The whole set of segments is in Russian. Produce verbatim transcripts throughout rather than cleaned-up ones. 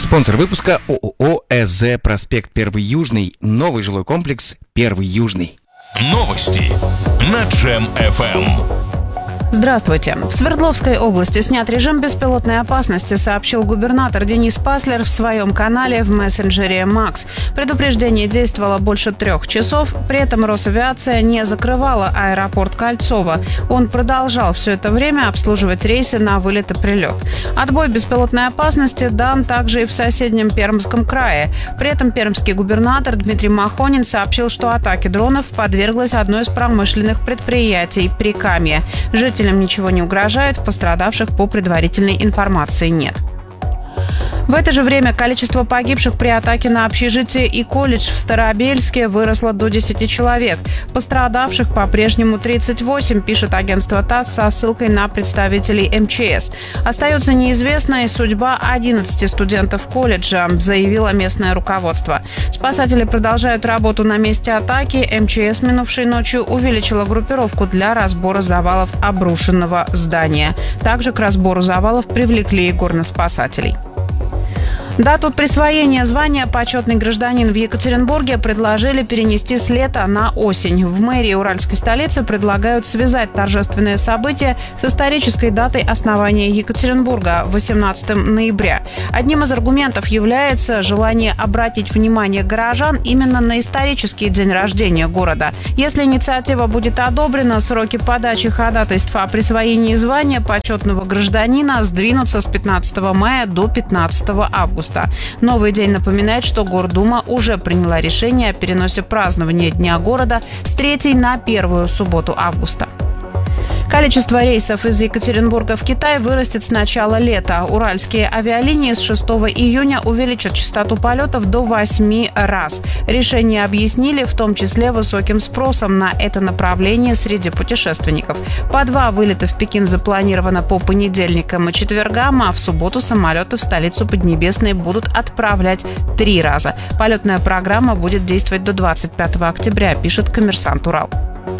Спонсор выпуска ООО ЭЗ «Проспект Первый Южный». Новый жилой комплекс «Первый Южный». Новости на Джем эф эм. Здравствуйте. В Свердловской области снят режим беспилотной опасности, сообщил губернатор Денис Паслер в своем канале в мессенджере Макс. Предупреждение действовало больше трех часов, при этом Росавиация не закрывала аэропорт Кольцово. Он продолжал все это время обслуживать рейсы на вылет и прилет. Отбой беспилотной опасности дан также и в соседнем Пермском крае. При этом пермский губернатор Дмитрий Махонин сообщил, что атаке дронов подверглось одно из промышленных предприятий – Прикамье. Жителям ничего не угрожает, пострадавших по предварительной информации нет. В это же время количество погибших при атаке на общежитие и колледж в Старообельске выросло до десяти человек. Пострадавших по-прежнему тридцать восемь, пишет агентство ТАСС со ссылкой на представителей эм че эс. Остается неизвестной судьба одиннадцати студентов колледжа, заявило местное руководство. Спасатели продолжают работу на месте атаки. эм че эс минувшей ночью увеличила группировку для разбора завалов обрушенного здания. Также к разбору завалов привлекли и горноспасателей. Дату присвоения звания «Почетный гражданин» в Екатеринбурге предложили перенести с лета на осень. В мэрии уральской столицы предлагают связать торжественное событие с исторической датой основания Екатеринбурга – восемнадцатого ноября. Одним из аргументов является желание обратить внимание горожан именно на исторический день рождения города. Если инициатива будет одобрена, сроки подачи ходатайств о присвоении звания почетного гражданина сдвинутся с пятнадцатого мая до пятнадцатого августа. Новый день напоминает, что Гордума уже приняла решение о переносе празднования Дня города с третьей на первую субботу августа. Количество рейсов из Екатеринбурга в Китай вырастет с начала лета. Уральские авиалинии с шестого июня увеличат частоту полетов до восьми раз. Решение объяснили в том числе высоким спросом на это направление среди путешественников. По два вылета в Пекин запланировано по понедельникам и четвергам, а в субботу самолеты в столицу Поднебесной будут отправлять три раза. Полетная программа будет действовать до двадцать пятого октября, пишет «Коммерсант Урал».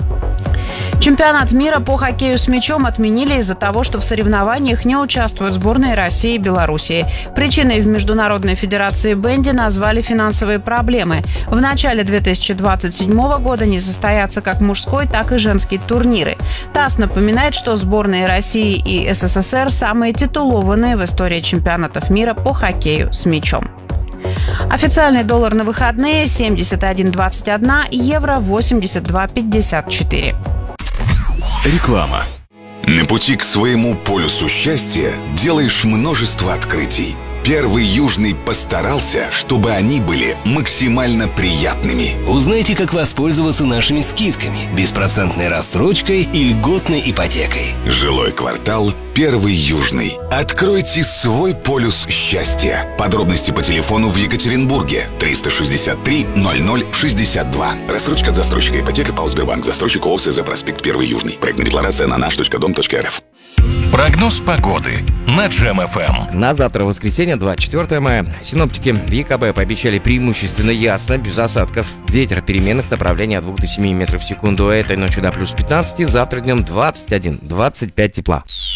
Чемпионат мира по хоккею с мячом отменили из-за того, что в соревнованиях не участвуют сборные России и Белоруссии. Причиной в Международной федерации бенди назвали финансовые проблемы. В начале две тысячи двадцать седьмого года не состоятся как мужской, так и женский турниры. ТАСС напоминает, что сборные России и эс эс эс эр самые титулованные в истории чемпионатов мира по хоккею с мячом. Официальный доллар на выходные – семьдесят один двадцать один, евро – восемьдесят два пятьдесят четыре. Реклама. На пути к своему полюсу счастья делаешь множество открытий. Первый Южный постарался, чтобы они были максимально приятными. Узнайте, как воспользоваться нашими скидками, беспроцентной рассрочкой и льготной ипотекой. Жилой квартал «Первый Южный». Откройте свой полюс счастья. Подробности по телефону в Екатеринбурге триста шестьдесят три ноль ноль шестьдесят два. Рассрочка от застройщика ипотека ПАО «Сбербанк». Застройщик ООО ЭЗ «Проспект Первый Южный». Проектная декларация на наш точка дом точка эр эф. Прогноз погоды на Джем эф эм. На завтра, воскресенье, двадцать четвёртого мая, синоптики в ЕКБ пообещали преимущественно ясно, без осадков. Ветер переменных направлений от двух до семи метров в секунду. Этой ночью до плюс пятнадцати, завтра днем двадцать один - двадцать пять тепла.